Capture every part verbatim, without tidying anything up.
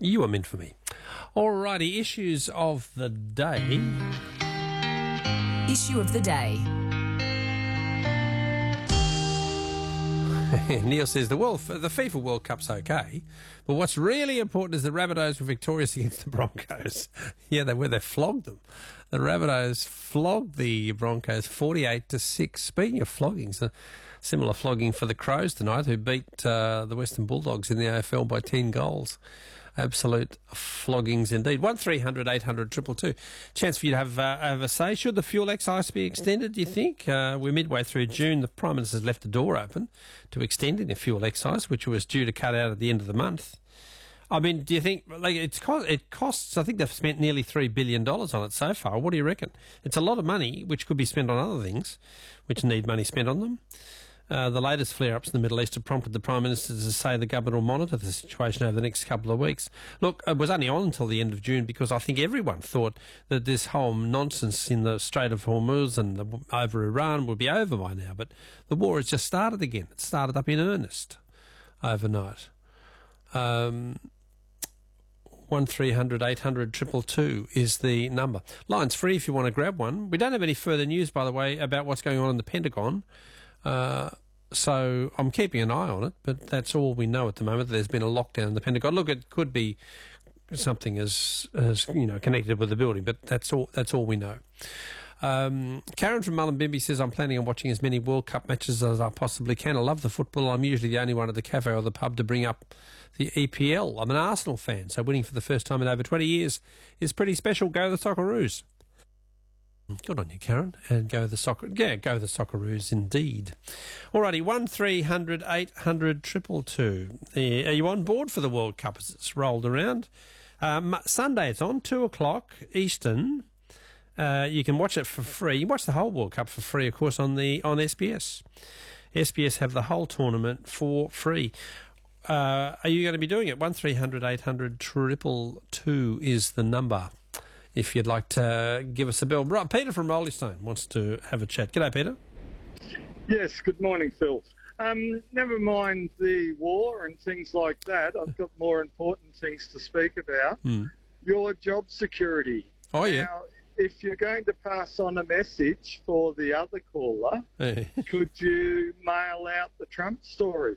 You are meant for me. Alrighty, issues of the day. Issue of the day. Neil says the world, the FIFA World Cup's okay, but what's really important is the Rabbitohs were victorious against the Broncos. Yeah, they were. They flogged them. The Rabbitohs flogged the Broncos forty-eight to six. Speaking of floggings, a similar flogging for the Crows tonight, who beat uh, the Western Bulldogs in the A F L by ten goals. Absolute floggings indeed. One three hundred eight hundred triple two. Chance for you to have, uh, have a say. Should the fuel excise be extended, do you think? Uh, we're midway through June. The Prime Minister's left the door open to extending the fuel excise, which was due to cut out at the end of the month. I mean, do you think, like, it's co- it costs, I think they've spent nearly three billion dollars on it so far. What do you reckon? It's a lot of money, which could be spent on other things, which need money spent on them. Uh, the latest flare-ups in the Middle East have prompted the Prime Minister to say the government will monitor the situation over the next couple of weeks. Look, it was only on until the end of June because I think everyone thought that this whole nonsense in the Strait of Hormuz and the, over Iran would be over by now. But the war has just started again. It started up in earnest overnight. Um, one three hundred eight hundred triple two is the number. Line's free if you want to grab one. We don't have any further news, by the way, about what's going on in the Pentagon. Uh, so I'm keeping an eye on it, but that's all we know at the moment. There's been a lockdown in the Pentagon. Look, it could be something as, as you know, connected with the building, but that's all. That's all we know. Um, Karen from Mullumbimby says, I'm planning on watching as many World Cup matches as I possibly can. I love the football. I'm usually the only one at the cafe or the pub to bring up the E P L. I'm an Arsenal fan, so winning for the first time in over twenty years is pretty special. Go the Socceroos. Good on you, Karen. And go the soccer. Yeah, go the Socceroos indeed. Alrighty, one three hundred eight hundred triple two. Are you on board for the World Cup as it's rolled around? Um, Sunday it's on two o'clock Eastern. Uh, you can watch it for free. You can watch the whole World Cup for free, of course, on the on S B S. S B S have the whole tournament for free. Uh, are you going to be doing it? One three hundred eight hundred triple two is the number. If you'd like to give us a bell. Right, Peter from Rolling Stone wants to have a chat. G'day, Peter. Yes, good morning, Phil. Um, never mind the war and things like that. I've got more important things to speak about. Mm. Your job security. Oh, yeah. Now, if you're going to pass on a message for the other caller, Hey. could you mail out the Trump story?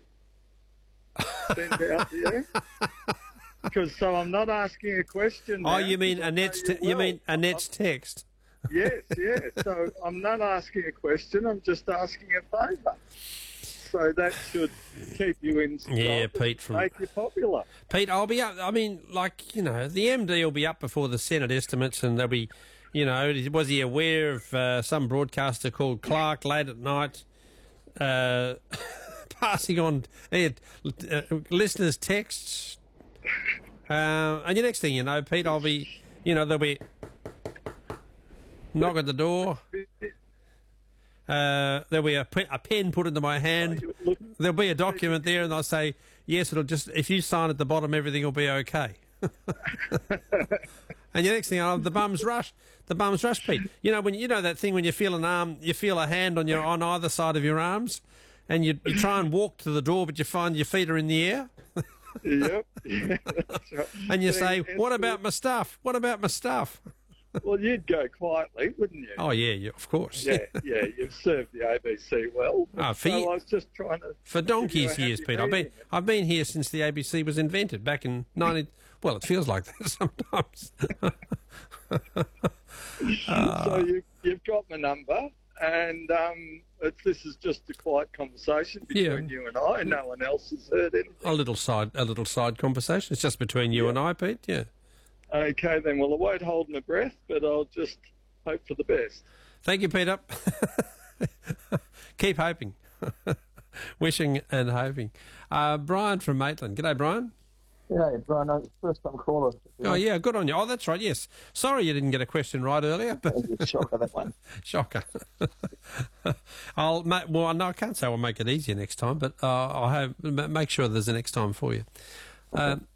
Send out the Because so I'm not asking a question. Oh, now, you mean Annette's? Te- you you mean well. Annette's text? Yes, yes. So I'm not asking a question. I'm just asking a favour. So that should keep you in. Yeah, Pete from make you popular. Pete, I'll be up. I mean, like you know, the M D will be up before the Senate estimates, and they'll be, you know, was he aware of uh, some broadcaster called Clark late at night? Uh, passing on uh, listeners' texts. Uh, and the next thing you know, Pete, I'll be, you know, there'll be knock at the door. Uh, there'll be a, pe- a pen put into my hand. There'll be a document there, and they'll say, yes, it'll just, if you sign at the bottom, everything will be okay. And the next thing I know, the bums rush. The bums rush, Pete. You know, when you know that thing when you feel an arm, you feel a hand on your on either side of your arms, and you, you try and walk to the door, but you find your feet are in the air. Yep. Yeah, that's right. And you say, what about my stuff? What about my stuff? Well, you'd go quietly, wouldn't you? Oh, yeah, yeah, of course. Yeah, yeah, you've served the A B C well. Oh, for, so ye- I was just trying to... for donkeys give you a years, happy Pete. I've been, meeting. I've been here since the A B C was invented, back in ninety... Well, it feels like that sometimes. So you, you've got my number, and um, it's, this is just a quiet conversation between Yeah. you and I. No one else has heard anything. a little side a little side conversation. It's just between you Yeah. and I, Pete, yeah. Okay, then. Well, I won't hold my breath, but I'll just hope for the best. Thank you, Peter. Keep hoping. Wishing and hoping. Uh, Brian from Maitland. G'day, Brian. Yeah, Brian, uh, first time caller. Oh, yeah, good on you. Oh, that's right, yes. Sorry you didn't get a question right earlier, but Shocker, that one. shocker. I'll ma- well, no, I can't say I'll make it easier next time, but uh, I'll have ma- make sure there's a next time for you. Um,